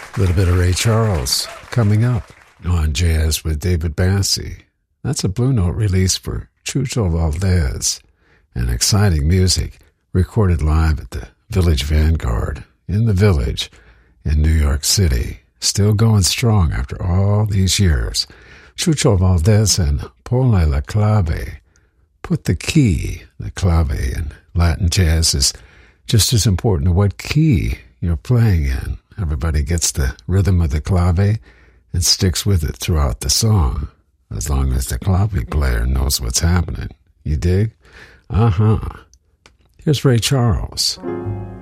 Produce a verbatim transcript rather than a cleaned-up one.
A little bit of Ray Charles coming up on Jazz with David Bassie. That's a Blue Note release for Chucho Valdez, and exciting music recorded live at the Village Vanguard in the Village in New York City. Still going strong after all these years. Chucho Valdez and Pone la Clave. Put the key, the clave in Latin jazz is just as important to what key you're playing in. Everybody gets the rhythm of the clave and sticks with it throughout the song, as long as the clave player knows what's happening. You dig? Uh-huh. Here's Ray Charles.